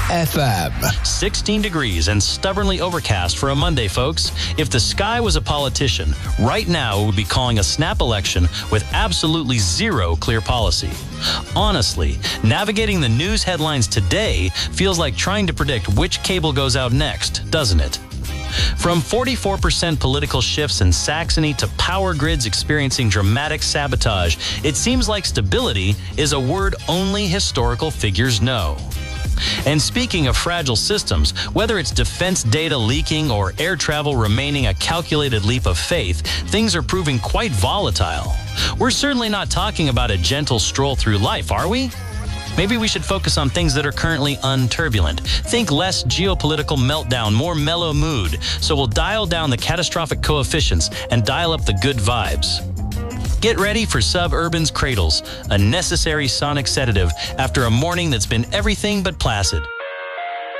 FM. 16 degrees and stubbornly overcast for a Monday, folks. If the sky was a politician, right now it would be calling a snap election with absolutely zero clear policy. Honestly, navigating the news headlines today feels like trying to predict which cable goes out next, doesn't it? From 44% political shifts in Saxony to power grids experiencing dramatic sabotage, it seems like stability is a word only historical figures know. And speaking of fragile systems, whether it's defense data leaking or air travel remaining a calculated leap of faith, things are proving quite volatile. We're certainly not talking about a gentle stroll through life, are we? Maybe we should focus on things that are currently unturbulent. Think less geopolitical meltdown, more mellow mood. So we'll dial down the catastrophic coefficients and dial up the good vibes. Get ready for Suburban's Cradles, a necessary sonic sedative after a morning that's been everything but placid.